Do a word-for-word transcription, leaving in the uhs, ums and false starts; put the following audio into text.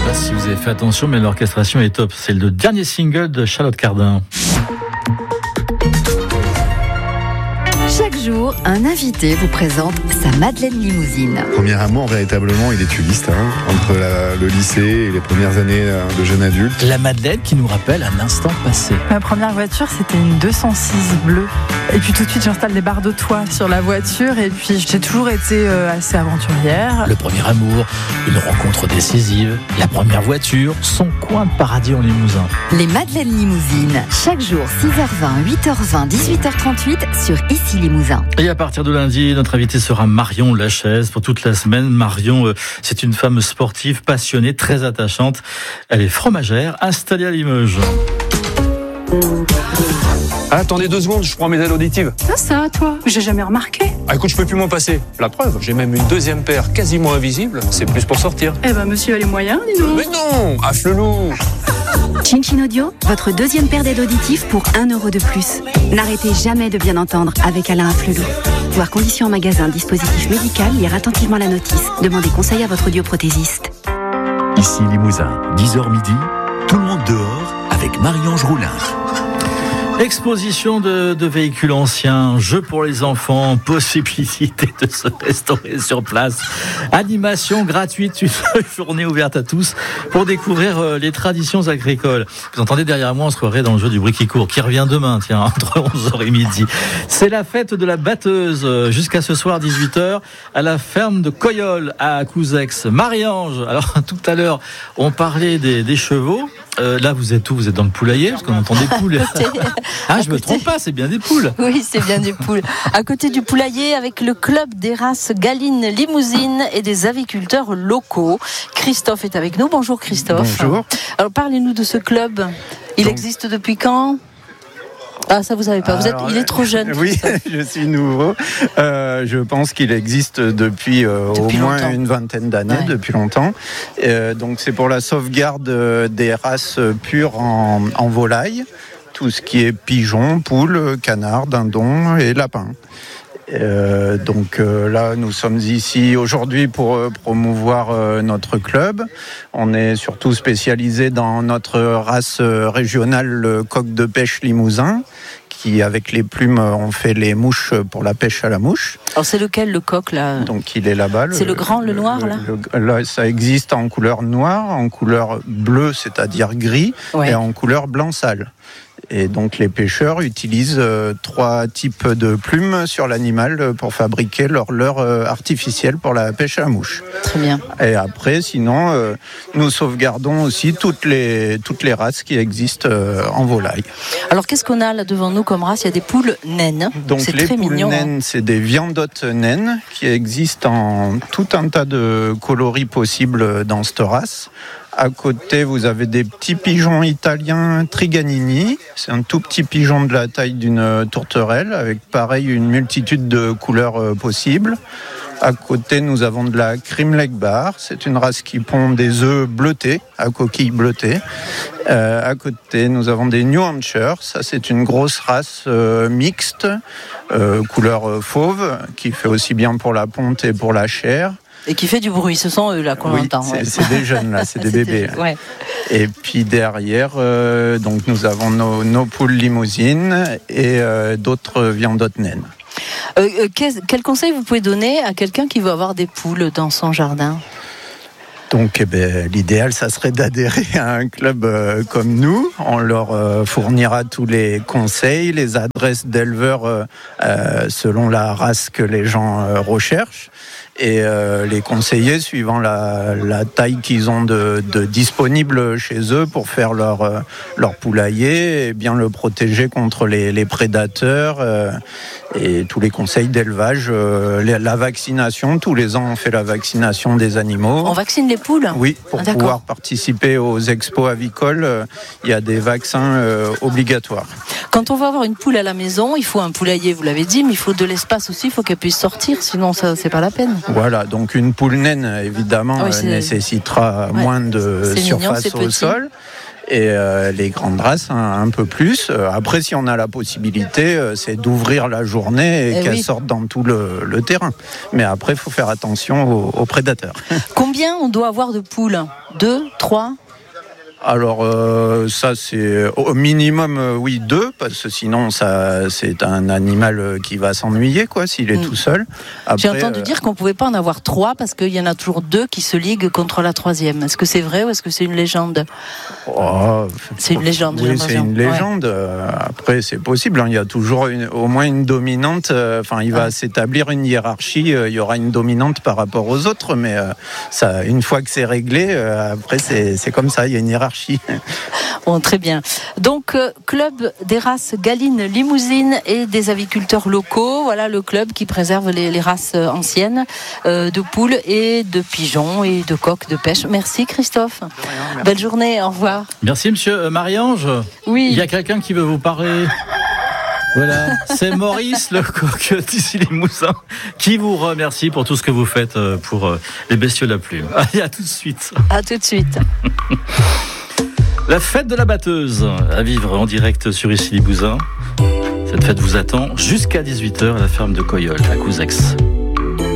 sais pas si vous avez fait attention, mais l'orchestration est top. C'est le dernier single de Charlotte Cardin. Chaque jour, un invité vous présente sa Madeleine Limousine. Premier amour, véritablement, il est tubiste, hein, entre la, le lycée et les premières années de jeune adulte. La Madeleine qui nous rappelle un instant passé. Ma première voiture, c'était une deux cent six bleue. Et puis tout de suite, j'installe des barres de toit sur la voiture. Et puis j'ai toujours été assez aventurière. Le premier amour, une rencontre décisive, la première voiture, son coin de paradis en Limousin. Les Madeleines Limousines, chaque jour six heures vingt, huit heures vingt, dix-huit heures trente-huit sur Ici Limousin. Et à partir de lundi, notre invitée sera Marion Lachaise pour toute la semaine. Marion, euh, c'est une femme sportive, passionnée, très attachante. Elle est fromagère, installée à Limoges. Ah, attendez deux secondes, je prends mes aides auditives. Ça, ça, toi, j'ai jamais remarqué. Ah, écoute, je peux plus m'en passer. La preuve, j'ai même une deuxième paire quasiment invisible. C'est plus pour sortir. Eh ben, monsieur a les moyens, dis donc. Mais non, affle-loup. Chin Chin Audio, votre deuxième paire d'aides auditives pour un euro de plus. N'arrêtez jamais de bien entendre avec Alain Afflelou. Voir conditions en magasin, dispositif médical, lire attentivement la notice. Demandez conseil à votre audioprothésiste. Ici Limousin, dix heures midi, tout le monde dehors avec Marie-Ange Roulin. Exposition de, de véhicules anciens, jeux pour les enfants, possibilité de se restaurer sur place, animation gratuite, une journée ouverte à tous pour découvrir euh, les traditions agricoles. Vous entendez derrière moi, on se croirait dans le jeu du bruit qui court, qui revient demain, tiens, entre onze heures et midi. C'est la fête de la batteuse, euh, jusqu'à ce soir dix-huit heures, à la ferme de Coyol, à Couzex. Marie-Ange, alors tout à l'heure, on parlait des, des chevaux. Euh, là, vous êtes où? Vous êtes dans le poulailler? Parce qu'on entend des poules. Ah, je me trompe pas, c'est bien des poules. Oui, c'est bien des poules. À côté du poulailler, avec le club des races Galline Limousine et des aviculteurs locaux. Christophe est avec nous. Bonjour Christophe. Bonjour. Alors, parlez-nous de ce club. Il Donc, existe depuis quand? Ah, ça vous savez pas. Vous êtes, Alors, il est trop jeune. Oui, je suis nouveau. Euh, je pense qu'il existe depuis, euh, Depuis au moins longtemps. une vingtaine d'années, Ouais. depuis longtemps. Euh, donc c'est pour la sauvegarde euh, des races pures en, en volaille, tout ce qui est pigeon, poule, canard, dindon et lapin. Euh, donc euh, là, nous sommes ici aujourd'hui pour euh, promouvoir euh, notre club. On est surtout spécialisé dans notre race euh, régionale, le coq de pêche limousin, qui, avec les plumes, on fait les mouches pour la pêche à la mouche. Alors, c'est lequel le coq là? Donc il est là-bas. C'est le grand, le noir, là le- Là, ça existe en couleur noire, en couleur bleue, c'est-à-dire gris, Ouais. et en couleur blanc sale. Et donc les pêcheurs utilisent euh, trois types de plumes sur l'animal euh, pour fabriquer leur leurre euh, artificielle pour la pêche à la mouche. Très bien. Et après, sinon, euh, nous sauvegardons aussi toutes les, toutes les races qui existent euh, en volaille. Alors, qu'est-ce qu'on a là devant nous comme race? Il y a des poules naines. Donc C'est les très poules mignon. naines, c'est des viandottes naines qui existent en tout un tas de coloris possibles dans cette race. À côté, vous avez des petits pigeons italiens Triganini. C'est un tout petit pigeon de la taille d'une tourterelle avec pareil une multitude de couleurs euh, possibles. À côté, nous avons de la Cream Lake Bar. C'est une race qui pond des œufs bleutés, à coquille bleutée. Euh, à côté, nous avons des New Hampshire. Ça, c'est une grosse race euh, mixte, euh, couleur euh, fauve, qui fait aussi bien pour la ponte et pour la chair. Et qui fait du bruit. Ce sont eux là qu'on Oui, entend. c'est, ouais. c'est des jeunes là, c'est des bébés. des- Ouais. Et puis derrière, euh, donc nous avons nos, nos poules limousines et euh, d'autres viandottes naines. Euh, euh, qu'est- quel conseil vous pouvez donner à quelqu'un qui veut avoir des poules dans son jardin? Donc eh ben, l'idéal, ça serait d'adhérer à un club euh, comme nous. On leur euh, fournira tous les conseils, les adresses d'éleveurs euh, euh, selon la race que les gens euh, recherchent. Et euh, les conseiller suivant la, la taille qu'ils ont de, de disponible chez eux pour faire leur, euh, leur poulailler et bien le protéger contre les, les prédateurs euh, et tous les conseils d'élevage. Euh, la, la vaccination, tous les ans on fait la vaccination des animaux. On vaccine les poules? Oui, pour Ah, d'accord. pouvoir participer aux expos avicoles, euh, il y a des vaccins euh, obligatoires. Quand on va avoir une poule à la maison, il faut un poulailler, vous l'avez dit, mais il faut de l'espace aussi, il faut qu'elle puisse sortir, sinon ça c'est pas la peine. Voilà, donc une poule naine, évidemment, Ah oui, euh, c'est- nécessitera Ouais. moins de C'est mignon, surface c'est au petit. sol. Et euh, les grandes races, un, un peu plus. Après, si on a la possibilité, euh, c'est d'ouvrir la journée et, et qu'elles oui. sortent dans tout le, le terrain. Mais après, il faut faire attention aux, aux prédateurs. Combien on doit avoir de poules ? Deux, trois ? Alors euh, ça c'est au minimum euh, oui deux, parce que sinon ça c'est un animal qui va s'ennuyer quoi s'il est mmh. tout seul. Après, j'ai entendu euh... dire qu'on pouvait pas en avoir trois parce qu'il y en a toujours deux qui se liguent contre la troisième. Est-ce que c'est vrai ou est-ce que c'est une légende ? oh, C'est une légende. Oui, c'est une légende. Ouais. Après c'est possible. Hein. Il y a toujours une, au moins une dominante. Enfin, euh, il va ouais. s'établir une hiérarchie. Euh, il y aura une dominante par rapport aux autres, mais euh, ça, une fois que c'est réglé, euh, après c'est, c'est comme ça. Il y a une hiérarchie. Bon, très bien. Donc, euh, club des races Galline Limousine et des aviculteurs locaux. Voilà le club qui préserve les, les races anciennes euh, de poules et de pigeons et de coqs de pêche. Merci Christophe. Rien, merci. Belle journée, au revoir. Merci monsieur. Euh, Marie-Ange, oui. Il y a quelqu'un qui veut vous parler. Voilà, c'est Maurice, le coq d'ici Limousin, qui vous remercie pour tout ce que vous faites pour les bestioles à plumes. Allez, à tout de suite. À tout de suite. La fête de la batteuse à vivre en direct sur Issy-les-Moulineaux. Cette fête vous attend jusqu'à dix-huit heures à la ferme de Coyol, à Couzex.